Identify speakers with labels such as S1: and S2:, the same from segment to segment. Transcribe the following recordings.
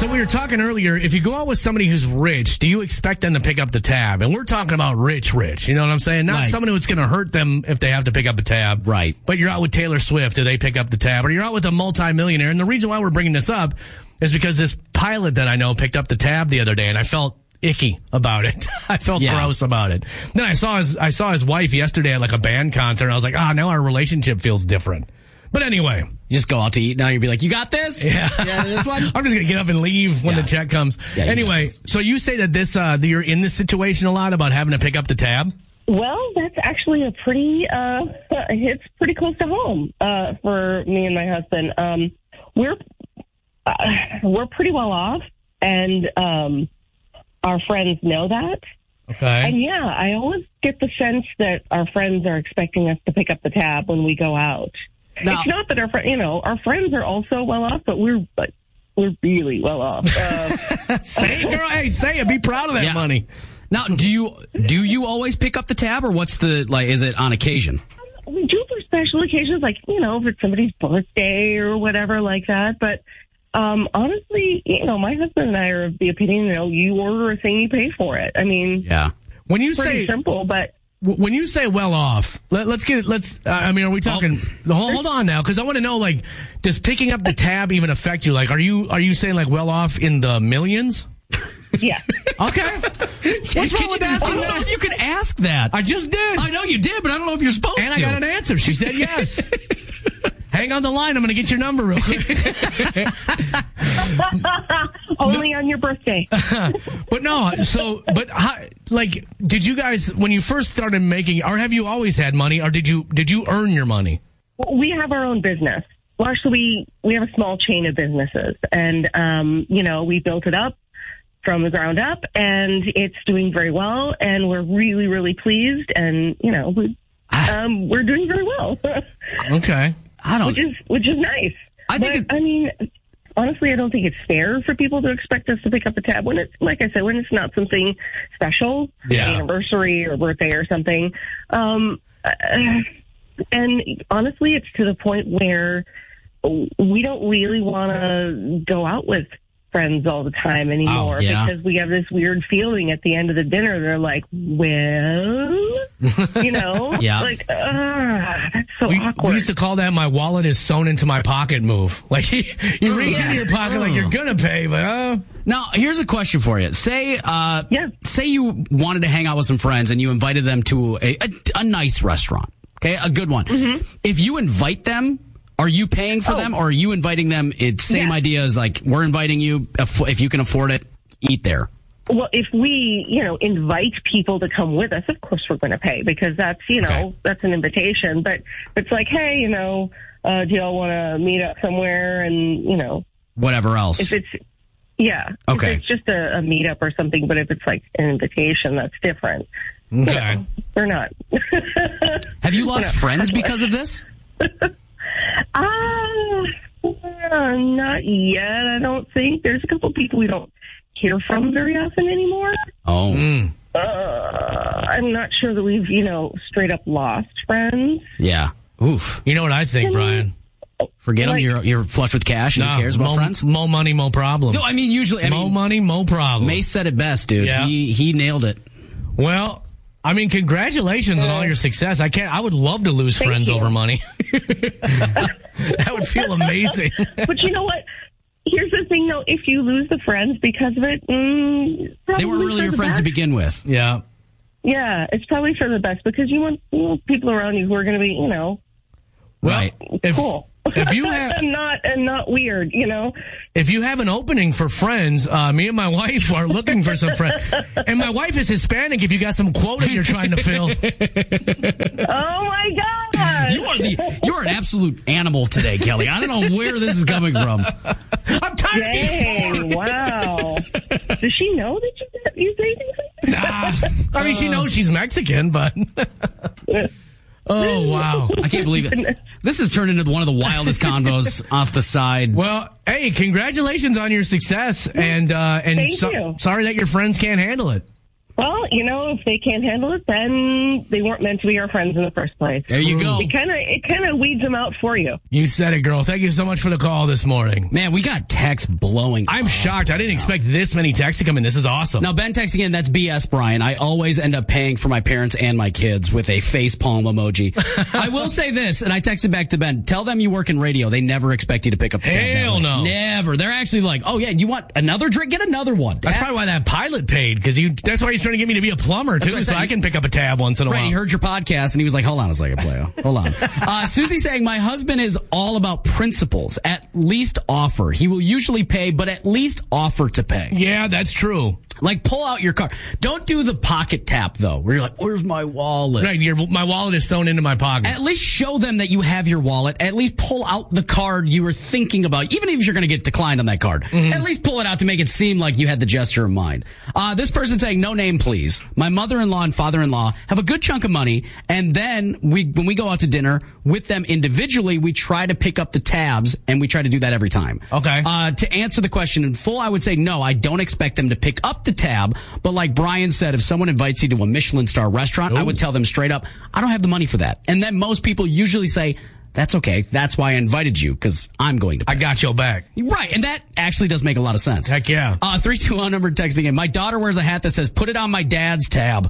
S1: So we were talking earlier, if you go out with somebody who's rich, do you expect them to pick up the tab? And we're talking about rich. You know what I'm saying? Not someone who's going to hurt them if they have to pick up the tab.
S2: Right.
S1: But you're out with Taylor Swift, do they pick up the tab? Or you're out with a multimillionaire. And the reason why we're bringing this up is because this pilot that I know picked up the tab the other day, and I felt icky about it. I felt gross about it. Then I saw his wife yesterday at like a band concert, and I was like, now our relationship feels different. But anyway.
S2: You just go out to eat now, you'd be like, you got this?
S1: Yeah.
S2: This one?
S1: I'm just going to get up and leave when the check comes. Yeah, anyway, so you say that this, you're in this situation a lot about having to pick up the tab?
S3: Well, that's actually a pretty, it's pretty close to home, for me and my husband. We're pretty well off, and, our friends know that.
S1: Okay.
S3: And yeah, I always get the sense that our friends are expecting us to pick up the tab when we go out. Now, it's not that our friends are also well off, but we're really well off.
S1: Say it, girl. Hey, say it. Be proud of that money.
S2: Now, do you always pick up the tab, or what's the, like, is it on occasion?
S3: We do for special occasions, like, if it's somebody's birthday or whatever like that. But honestly, my husband and I are of the opinion, you order a thing, you pay for it. I mean,
S1: when you
S3: pretty
S1: say
S3: simple, but.
S1: When you say well off, are we talking, hold on now, because I want to know, like, does picking up the tab even affect you? Like, are you saying, like, well off in the millions?
S3: Yeah.
S1: Okay. What's wrong with asking that?
S2: I don't know if you could ask that.
S1: I just did.
S2: I know you did, but I don't know if you're supposed to.
S1: And I got an answer. She said yes. Hang on the line. I'm going to get your number real quick.
S3: Only on your birthday.
S1: But no, did you guys, when you first started making, or have you always had money, or did you earn your money?
S3: We have our own business. Well, actually, we have a small chain of businesses, and, we built it up from the ground up, and it's doing very well, and we're really, really pleased, and, we're doing very well.
S1: Okay.
S3: Which is nice. Honestly, I don't think it's fair for people to expect us to pick up the tab when it's, like I said, when it's not something special, anniversary or birthday or something. And honestly, it's to the point where we don't really want to go out with friends all the time anymore because we have this weird feeling at the end of the dinner. They're like, that's so awkward.
S1: We used to call that my wallet is sewn into my pocket move. Like, you reach into your pocket like you're going to pay, but
S2: Now, here's a question for you. Say you wanted to hang out with some friends and you invited them to a nice restaurant, okay, a good one. Mm-hmm. If you invite them, are you paying for them, or are you inviting them? It's same idea as, like, we're inviting you. If you can afford it, eat there.
S3: Well, if we, invite people to come with us, of course we're going to pay, because that's, that's an invitation. But it's like, hey, do y'all want to meet up somewhere and,
S2: whatever else.
S3: If it's, if it's just a meetup or something, but if it's like an invitation, that's different.
S1: Okay.
S3: They're not.
S2: Have you lost friends because of this?
S3: Not yet, I don't think. There's a couple people we don't hear from very often anymore.
S2: Oh.
S3: I'm not sure that we've, straight up lost friends.
S2: Yeah. Oof.
S1: You know what I think, Brian?
S2: Forget them. You're flush with cash and who cares about friends?
S1: More money, more problem.
S2: No, usually.
S1: More money, more problem.
S2: Mace said it best, dude. Yeah. He nailed it.
S1: Well, congratulations on all your success. I would love to lose friends over money. That would feel amazing.
S3: But you know what? Here's the thing, though. If you lose the friends because of it,
S2: they weren't really your friends to begin with.
S1: Yeah.
S3: Yeah, it's probably for the best, because you want people around you who are going to be,
S2: right.
S3: Cool.
S1: If you have
S3: and not weird,
S1: If you have an opening for friends, me and my wife are looking for some friends. And my wife is Hispanic. If you got some quota you're trying to fill.
S3: Oh my God!
S2: You are an absolute animal today, Kelly. I don't know where this is coming from.
S1: I'm tired of being
S3: wow. Does she know that you're dating?
S1: Nah. She knows she's Mexican, but. Oh, wow.
S2: I can't believe it. This has turned into one of the wildest convos off the side.
S1: Well, hey, congratulations on your success. And
S3: Thank you.
S1: Sorry that your friends can't handle it.
S3: Well, if they can't handle it, then they weren't meant to be our friends in the first place.
S2: There you go.
S3: It kind of weeds them out for you.
S1: You said it, girl. Thank you so much for the call this morning.
S2: Man, we got texts blowing.
S1: I'm shocked. I didn't expect this many texts to come in. This is awesome.
S2: Now, Ben texting in, that's BS, Brian. I always end up paying for my parents and my kids with a facepalm emoji. I will say this, and I texted back to Ben, tell them you work in radio. They never expect you to pick up the tab.
S1: Hell no.
S2: Never. They're actually like, oh, yeah, you want another drink? Get another one.
S1: That's probably why that pilot paid, because that's why he's trying to get me to be a plumber, too, so I can pick up a tab once in a while.
S2: Right, he heard your podcast, and he was like, hold on a second, Playo. Hold on. Susie saying, my husband is all about principles. At least offer. He will usually pay, but at least offer to pay.
S1: Yeah, that's true.
S2: Like, pull out your card. Don't do the pocket tap, though, where you're like, where's my wallet?
S1: Right, my wallet is sewn into my pocket.
S2: At least show them that you have your wallet. At least pull out the card you were thinking about, even if you're going to get declined on that card. Mm-hmm. At least pull it out to make it seem like you had the gesture in mind. This person saying, no name, please. My mother-in-law and father-in-law have a good chunk of money, and then when we go out to dinner with them individually, we try to pick up the tabs, and we try to do that every time.
S1: Okay.
S2: To answer the question in full, I would say no, I don't expect them to pick up the tab, but like Brian said, if someone invites you to a Michelin star restaurant, I would tell them straight up, I don't have the money for that. And then most people usually say, that's okay. That's why I invited you, because I'm going to pay.
S1: I got your back.
S2: Right, and that actually does make a lot of sense.
S1: Heck yeah.
S2: 321 number texting in. My daughter wears a hat that says, put it on my dad's tab.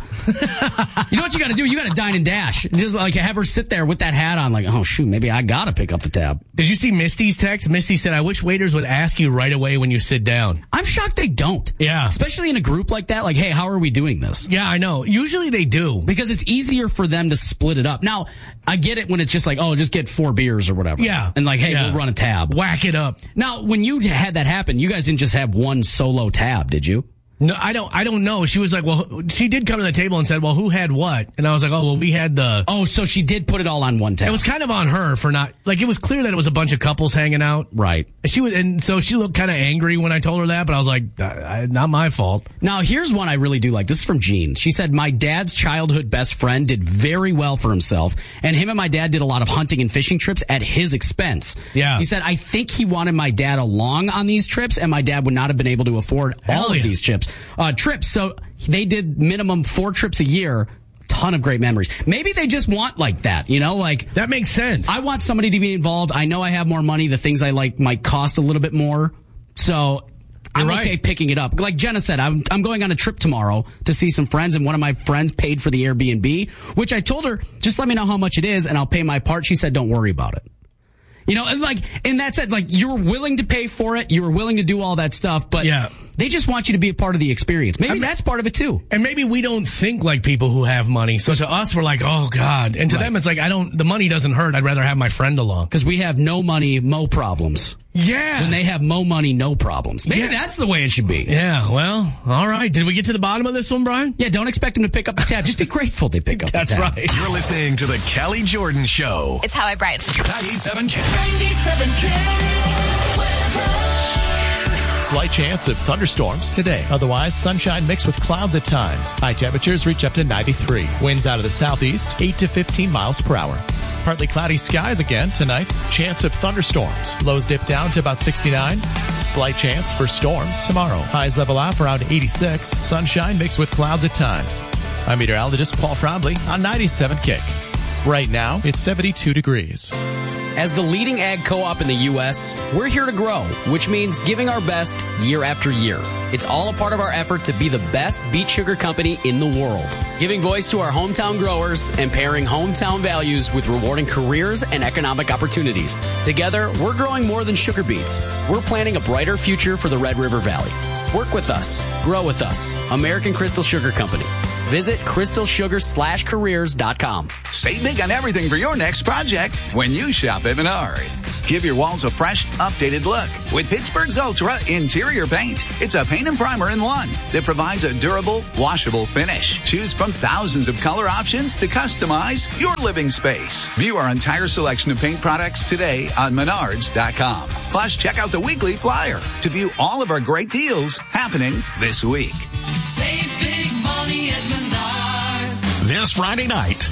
S2: You know what you got to do? You got to dine and dash. Just like have her sit there with that hat on, like, oh, shoot, maybe I got to pick up the tab.
S1: Did you see Misty's text? Misty said, I wish waiters would ask you right away when you sit down.
S2: I'm shocked they don't.
S1: Yeah.
S2: Especially in a group like that. Like, hey, how are we doing this?
S1: Yeah, I know. Usually they do.
S2: Because it's easier for them to split it up. Now, I get it when it's just like, oh, just get 4 beers or whatever.
S1: Yeah.
S2: And like, hey, we'll run a tab.
S1: Whack it up.
S2: Now, when you had that happen, you guys didn't just have one solo tab, did you?
S1: No, I don't know. She was like, well, she did come to the table and said, well, who had what? And I was like, oh, well, we had the...
S2: Oh, so she did put it all on one tab.
S1: It was kind of on her for not... Like, it was clear that it was a bunch of couples hanging out.
S2: Right.
S1: And so she looked kind of angry when I told her that, but I was like, not my fault.
S2: Now, here's one I really do like. This is from Jean. She said, my dad's childhood best friend did very well for himself, and him and my dad did a lot of hunting and fishing trips at his expense.
S1: Yeah.
S2: He said, I think he wanted my dad along on these trips, and my dad would not have been able to afford all of these trips. So they did minimum 4 trips a year. Ton of great memories. Maybe they just want like that, like
S1: that makes sense.
S2: I want somebody to be involved. I know I have more money. The things I like might cost a little bit more. So I'm okay picking it up. Like Jenna said, I'm going on a trip tomorrow to see some friends, and one of my friends paid for the Airbnb, which I told her, just let me know how much it is and I'll pay my part. She said, don't worry about it. And that's it. Like, you were willing to pay for it. You were willing to do all that stuff, but they just want you to be a part of the experience. Maybe that's part of it too.
S1: And maybe we don't think like people who have money. So to us, we're like, oh God. And to them, it's like, the money doesn't hurt. I'd rather have my friend along.
S2: Because we have no money, mo problems.
S1: Yeah.
S2: When they have mo money, no problems. Maybe that's the way it should be.
S1: Yeah, well, all right. Did we get to the bottom of this one, Brian?
S2: Yeah, don't expect them to pick up the tab. Just be grateful they pick up the tab.
S1: That's right.
S4: You're listening to the Kelly Jordan Show.
S5: It's how I brighten.
S4: 97K.
S6: 97K.
S7: Slight chance of thunderstorms today. Otherwise, sunshine mixed with clouds at times. High temperatures reach up to 93. Winds out of the southeast, 8 to 15 miles per hour. Partly cloudy skies again tonight. Chance of thunderstorms. Lows dip down to about 69. Slight chance for storms tomorrow. Highs level out around 86. Sunshine mixed with clouds at times. I'm meteorologist Paul Frombley on 97K. Right now, it's 72 degrees.
S2: As the leading ag co-op in the U.S., we're here to grow, which means giving our best year after year. It's all a part of our effort to be the best beet sugar company in the world, giving voice to our hometown growers and pairing hometown values with rewarding careers and economic opportunities. Together, we're growing more than sugar beets. We're planning a brighter future for the Red River Valley. Work with us. Grow with us. American Crystal Sugar Company. Visit crystalsugar/careers.com.
S8: Save big on everything for your next project when you shop at Menards. Give your walls a fresh, updated look with Pittsburgh's Ultra Interior Paint. It's a paint and primer in one that provides a durable, washable finish. Choose from thousands of color options to customize your living space. View our entire selection of paint products today on Menards.com. Plus, check out the weekly flyer to view all of our great deals happening this week.
S6: Save big money at Menards.
S4: This Friday night,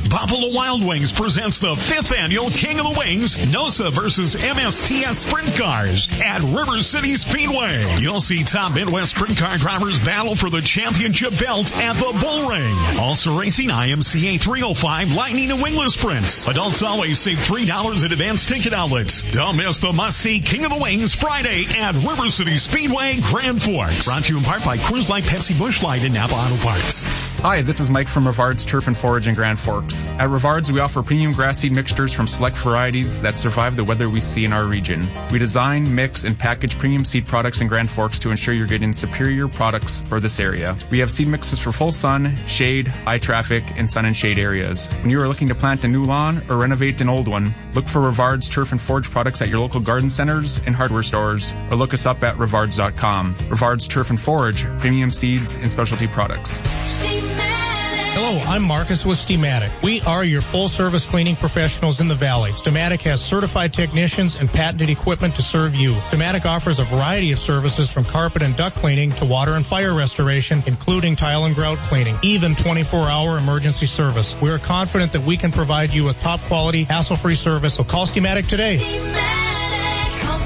S5: Buffalo Wild Wings presents the 5th annual King of the Wings, NOSA versus MSTS Sprint Cars at River City Speedway. You'll see top Midwest sprint car drivers battle for the championship belt at the Bull Ring. Also racing IMCA 305 Lightning and Wingless Sprints. Adults always save $3 at advanced ticket outlets. Don't miss the must-see King of the Wings Friday at River City Speedway, Grand Forks. Brought to you in part by Cruise Light, Pepsi, Busch Light, and Napa Auto Parts.
S6: Hi, this is Mike from Rivard's Turf and Forage in Grand Forks. At Rivard's, we offer premium grass seed mixtures from select varieties that survive the weather we see in our region. We design, mix, and package premium seed products in Grand Forks to ensure you're getting superior products for this area. We have seed mixes for full sun, shade, high traffic, and sun and shade areas. When you are looking to plant a new lawn or renovate an old one, look for Rivard's Turf and Forage products at your local garden centers and hardware stores, or look us up at rivards.com. Rivard's Turf and Forage, premium seeds and specialty products.
S9: Hello, I'm Marcus with Steamatic. We are your full-service cleaning professionals in the Valley. Steamatic has certified technicians and patented equipment to serve you. Steamatic offers a variety of services from carpet and duct cleaning to water and fire restoration, including tile and grout cleaning, even 24-hour emergency service. We are confident that we can provide you with top-quality, hassle-free service, so call Steamatic today.
S10: Steamatic, call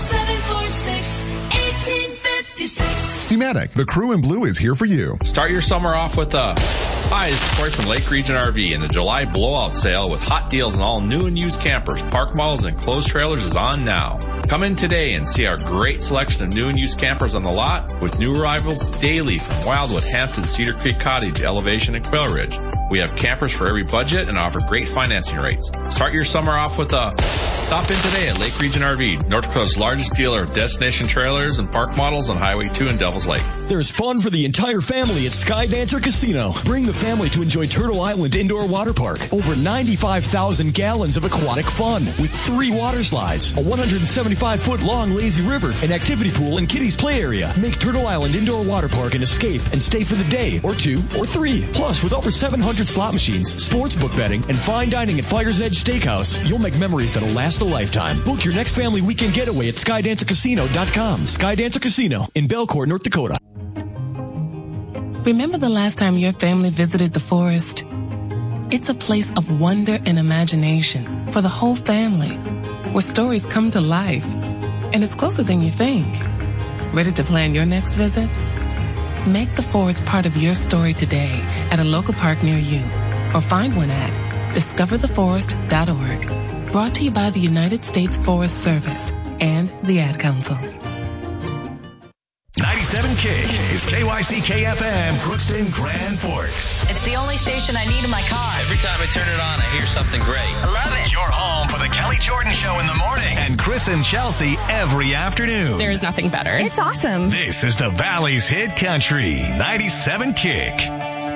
S10: 746-1856.
S11: Steamatic, the crew in blue is here for you.
S12: Start your summer off with a... Hi, this is Corey from Lake Region RV, and the July blowout sale with hot deals on all new and used campers, park models, and enclosed trailers is on now. Come in today and see our great selection of new and used campers on the lot with new arrivals daily from Wildwood, Hampton, Cedar Creek Cottage, Elevation, and Quail Ridge. We have campers for every budget and offer great financing rates. Start your summer off with a... Stop in today at Lake Region RV, North Dakota's largest dealer of destination trailers and park models on Highway 2 in Devil's Lake.
S13: There's fun for the entire family at Skydancer Casino. Bring the family to enjoy Turtle Island Indoor Water Park. Over 95,000 gallons of aquatic fun with 3 water slides, a 175-foot long lazy river, an activity pool, and kiddies play area. Make Turtle Island Indoor Water Park an escape and stay for the day or 2 or 3. Plus, with over 700 slot machines, sports book betting, and fine dining at Fire's Edge Steakhouse, you'll make memories that'll last a lifetime. Book your next family weekend getaway at SkydancerCasino.com. Skydancer Casino in Belcourt, North Dakota.
S14: Remember the last time your family visited the forest? It's a place of wonder and imagination for the whole family, where stories come to life. And it's closer than you think. Ready to plan your next visit? Make the forest part of your story today at a local park near you, or find one at discovertheforest.org. Brought to you by the United States Forest Service and the Ad Council.
S4: 97 Kick is KYCK-FM, Crookston, Grand Forks.
S15: It's the only station I need in my car.
S16: Every time I turn it on, I hear something great.
S15: I love it.
S4: Your home for the Kelly Jordan Show in the morning and Chris and Chelsea every afternoon.
S17: There is nothing better.
S18: It's awesome.
S4: This is the Valley's Hit Country, 97 Kick.